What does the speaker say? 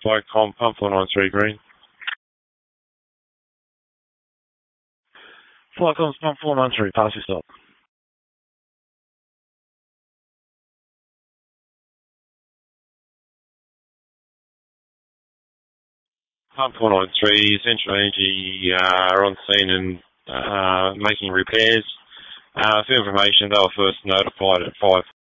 Flycom, pump 493 green. Flycom's pump 493, pass your stop. Pump 493, Central Energy are on scene and making repairs. For information, they were first notified at 5